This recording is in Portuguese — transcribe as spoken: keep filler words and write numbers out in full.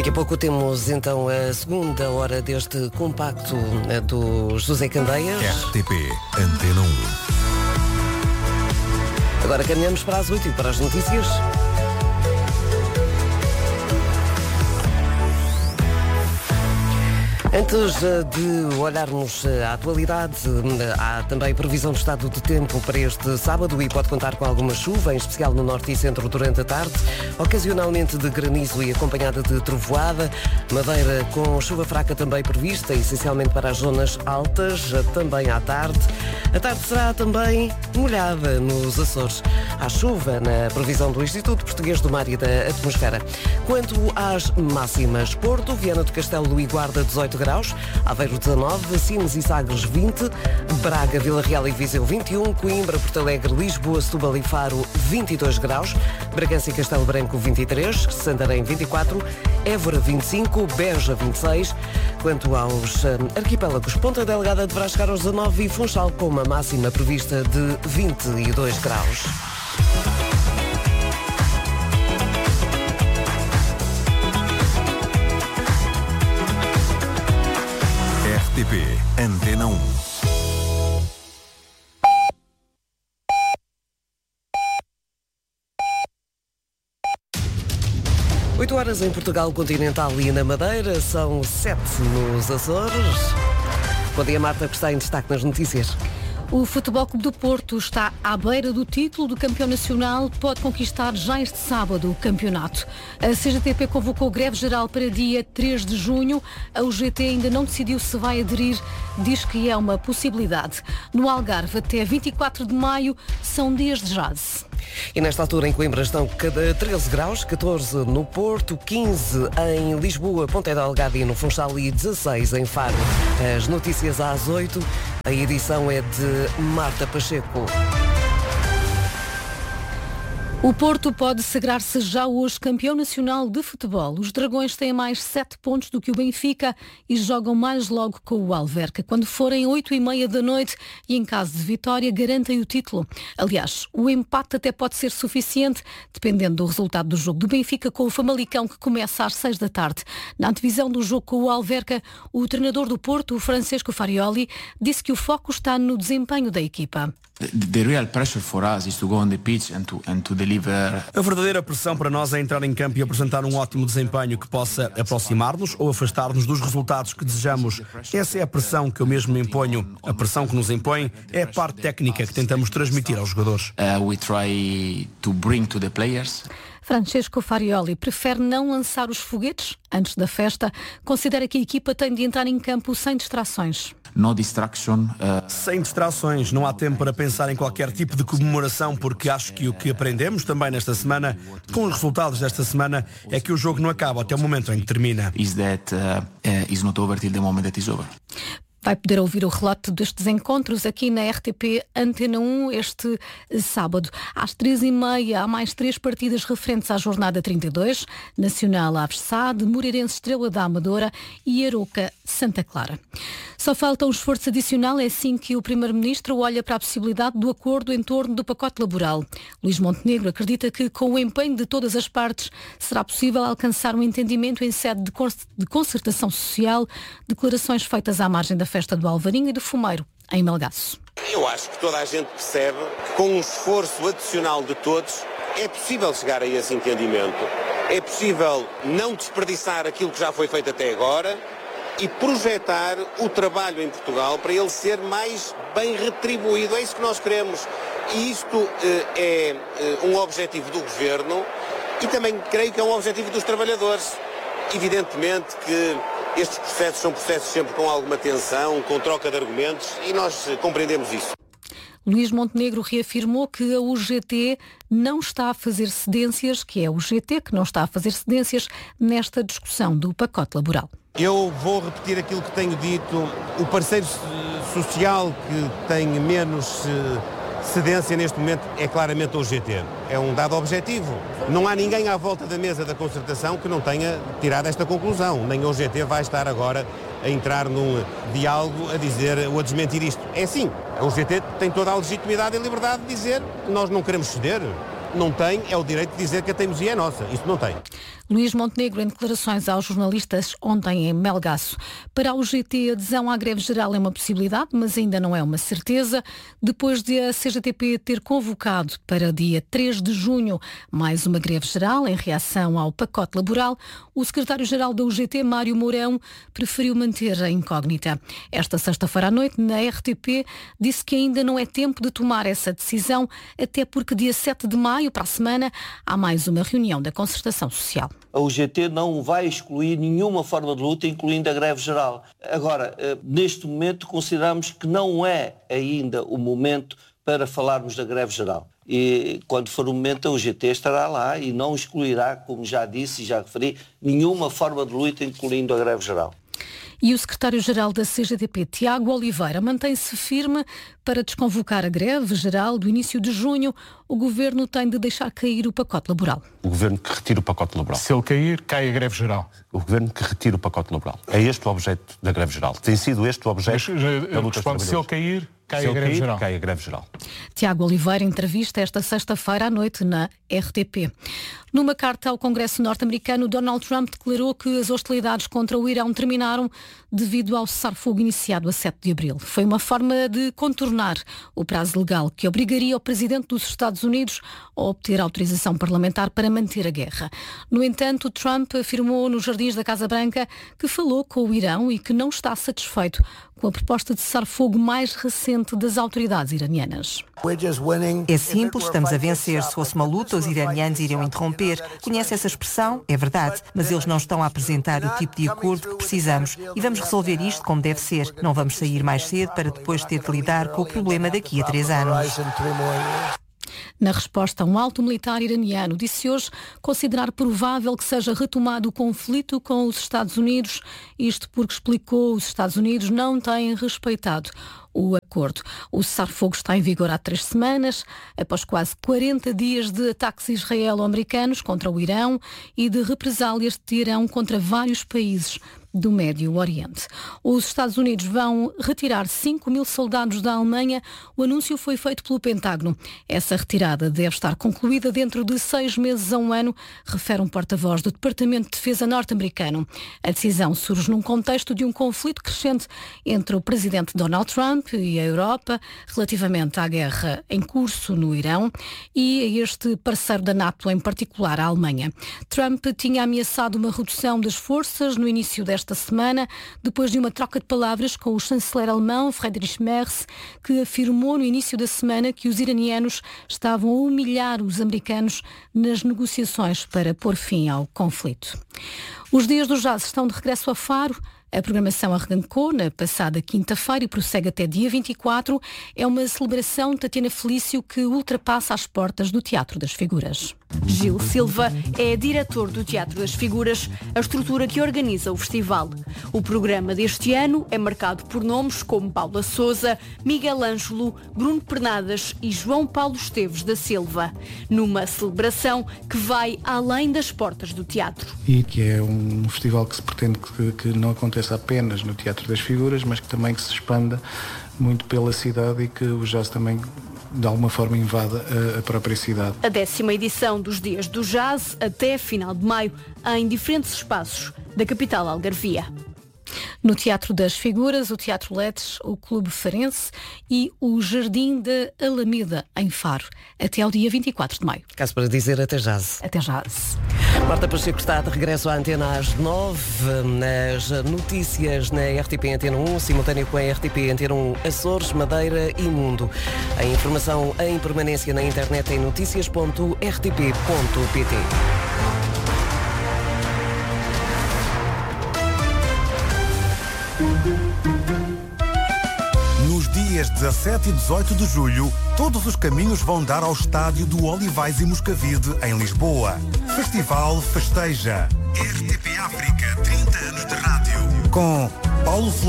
Daqui a pouco temos então a segunda hora deste compacto do José Candeias. R T P Antena um. Agora caminhamos para as oito e para as notícias. Antes de olharmos a atualidade, há também previsão do estado do tempo para este sábado e pode contar com alguma chuva, em especial no norte e centro durante a tarde, ocasionalmente de granizo e acompanhada de trovoada. Madeira com chuva fraca também prevista, essencialmente para as zonas altas, também à tarde. A tarde será também molhada nos Açores. Há chuva na previsão do Instituto Português do Mar e da Atmosfera. Quanto às máximas, Porto, Viana do Castelo e Guarda, dezoito graus, Aveiro dezanove, Sines e Sagres vinte, Braga, Vila Real e Viseu vinte e um, Coimbra, Porto Alegre, Lisboa, Setúbal e Faro vinte e dois graus, Bragança e Castelo Branco vinte e três, Santarém vinte e quatro, Évora vinte e cinco, Beja vinte e seis. Quanto aos um, arquipélagos, Ponta Delgada deverá chegar aos dezanove e Funchal com uma máxima prevista de vinte e dois graus. R T P Antena um. oito horas em Portugal Continental e na Madeira, são sete nos Açores. Bom dia, Marta, que está em destaque nas notícias. O Futebol Clube do Porto está à beira do título do campeão nacional, pode conquistar já este sábado o campeonato. A C G T P convocou greve geral para dia três de junho. A U G T ainda não decidiu se vai aderir, diz que é uma possibilidade. No Algarve, até vinte e quatro de maio, são dias de jazz. E nesta altura em Coimbra estão cada treze graus, catorze no Porto, quinze em Lisboa, Ponta Delgada e no Funchal e dezasseis em Faro. As notícias às oito, a edição é de Marta Pacheco. O Porto pode sagrar-se já hoje campeão nacional de futebol. Os Dragões têm mais sete pontos do que o Benfica e jogam mais logo com o Alverca. Quando forem oito e meia da noite e em caso de vitória garantem o título. Aliás, o empate até pode ser suficiente, dependendo do resultado do jogo do Benfica com o Famalicão, que começa às seis da tarde. Na antevisão do jogo com o Alverca, o treinador do Porto, o Francesco Farioli, disse que o foco está no desempenho da equipa. The real pressure for us is to go on the pitch and to and to deliver. A verdadeira pressão para nós é entrar em campo e apresentar um ótimo desempenho que possa aproximar-nos ou afastar-nos dos resultados que desejamos. Essa é a pressão que eu mesmo me imponho. A pressão que nos impõe é a parte técnica que tentamos transmitir aos jogadores. Uh, we try to bring to the players. Francesco Farioli prefere não lançar os foguetes antes da festa. Considera que a equipa tem de entrar em campo sem distrações. No distraction. Uh... Sem distrações, não há tempo para pensar em qualquer tipo de comemoração, porque acho que o que aprendemos também nesta semana, com os resultados desta semana, é que o jogo não acaba até o momento em que termina. Is that uh, uh, is not over till the moment that is over. Vai poder ouvir o relato destes encontros aqui na R T P Antena um este sábado. Às três e meia há mais três partidas referentes à jornada trinta e dois. Nacional Aves Sade, Moreirense Estrela da Amadora e Aroca Santa Clara. Só falta um esforço adicional, é assim que o Primeiro-Ministro olha para a possibilidade do acordo em torno do pacote laboral. Luís Montenegro acredita que com o empenho de todas as partes será possível alcançar um entendimento em sede de concertação social, declarações feitas à margem da festa do Alvarinho e do Fumeiro, em Melgaço. Eu acho que toda a gente percebe que com um esforço adicional de todos é possível chegar a esse entendimento. É possível não desperdiçar aquilo que já foi feito até agora e projetar o trabalho em Portugal para ele ser mais bem retribuído. É isso que nós queremos. E isto eh, é eh, um objetivo do Governo e também creio que é um objetivo dos trabalhadores. Evidentemente que estes processos são processos sempre com alguma tensão, com troca de argumentos e nós compreendemos isso. Luís Montenegro reafirmou que a U G T não está a fazer cedências, que é a U G T que não está a fazer cedências nesta discussão do pacote laboral. Eu vou repetir aquilo que tenho dito. O parceiro social que tem menos cedência neste momento é claramente a U G T. É um dado objetivo. Não há ninguém à volta da mesa da concertação que não tenha tirado esta conclusão. Nem a U G T vai estar agora a entrar num diálogo a dizer ou a desmentir isto. É sim, a U G T tem toda a legitimidade e liberdade de dizer nós não queremos ceder. não tem é o direito de dizer que a teimosia é nossa. Isso não tem. Luís Montenegro, em declarações aos jornalistas ontem em Melgaço. Para a U G T, a adesão à greve geral é uma possibilidade, mas ainda não é uma certeza. Depois de a C G T P ter convocado para dia três de junho mais uma greve geral em reação ao pacote laboral, o secretário-geral da U G T, Mário Mourão, preferiu manter a incógnita. Esta sexta-feira à noite, na R T P, disse que ainda não é tempo de tomar essa decisão, até porque dia sete de maio, para a semana, há mais uma reunião da Concertação Social. A U G T não vai excluir nenhuma forma de luta, incluindo a greve geral. Agora, neste momento, consideramos que não é ainda o momento para falarmos da greve geral. E quando for o momento, a U G T estará lá e não excluirá, como já disse e já referi, nenhuma forma de luta, incluindo a greve geral. E o secretário-geral da C G T P, Tiago Oliveira, mantém-se firme para desconvocar a greve geral do início de junho. O Governo tem de deixar cair o pacote laboral. O Governo que retira o pacote laboral. Se ele cair, cai a greve geral. O Governo que retira o pacote laboral. É este o objeto da greve geral. Tem sido este o objeto Mas, da luta respondo, se ele cair, cai se a greve cair, geral. cai a greve geral. Tiago Oliveira, entrevista esta sexta-feira à noite na R T P. Numa carta ao Congresso norte-americano, Donald Trump declarou que as hostilidades contra o Irão terminaram devido ao cessar-fogo iniciado a sete de abril. Foi uma forma de contornar o prazo legal que obrigaria o presidente dos Estados Unidos a obter autorização parlamentar para manter a guerra. No entanto, Trump afirmou nos jardins da Casa Branca que falou com o Irão e que não está satisfeito com a proposta de cessar-fogo mais recente das autoridades iranianas. É simples, estamos a vencer. Se fosse uma luta, os iranianos iriam interromper. Conhece essa expressão? É verdade. Mas eles não estão a apresentar o tipo de acordo que precisamos. E vamos resolver isto como deve ser. Não vamos sair mais cedo para depois ter de lidar com o problema daqui a três anos. Na resposta, um alto militar iraniano disse hoje considerar provável que seja retomado o conflito com os Estados Unidos, isto porque explicou os Estados Unidos não têm respeitado o acordo. O cessar-fogo está em vigor há três semanas, após quase quarenta dias de ataques israelo-americanos contra o Irão e de represálias de Irão contra vários países do Médio Oriente. Os Estados Unidos vão retirar cinco mil soldados da Alemanha. O anúncio foi feito pelo Pentágono. Essa retirada deve estar concluída dentro de seis meses a um ano, refere um porta-voz do Departamento de Defesa norte-americano. A decisão surge num contexto de um conflito crescente entre o presidente Donald Trump e a Europa relativamente à guerra em curso no Irão e a este parceiro da NATO, em particular a Alemanha. Trump tinha ameaçado uma redução das forças no início desta esta semana, depois de uma troca de palavras com o chanceler alemão Friedrich Merz, que afirmou no início da semana que os iranianos estavam a humilhar os americanos nas negociações para pôr fim ao conflito. Os dias do jazz estão de regresso a Faro. A programação arrancou na passada quinta-feira e prossegue até dia vinte e quatro. É uma celebração, Tatiana Felício, que ultrapassa as portas do Teatro das Figuras. Gil Silva é diretor do Teatro das Figuras, a estrutura que organiza o festival. O programa deste ano é marcado por nomes como Paula Sousa, Miguel Ângelo, Bruno Pernadas e João Paulo Esteves da Silva, numa celebração que vai além das portas do teatro. E que é um festival que se pretende que, que não aconteça apenas no Teatro das Figuras, mas que também que se expanda muito pela cidade e que o jazz também de alguma forma invada a própria cidade. A décima edição dos Dias do Jazz até final de maio em diferentes espaços da capital algarvia. No Teatro das Figuras, o Teatro Letes, o Clube Farense e o Jardim da Alameda, em Faro, até ao dia vinte e quatro de maio. Caso para dizer até jazz. Até jazz. Marta Pacheco está de regresso à Antena às nove, nas notícias na R T P Antena um, simultâneo com a R T P Antena um Açores, Madeira e Mundo. A informação em permanência na internet em notícias ponto r t p ponto p t. Nos dias dezassete e dezoito de julho, todos os caminhos vão dar ao estádio do Olivais e Moscavide, em Lisboa. Festival Festeja. R T P África, trinta anos de rádio. Com Paulo Flores.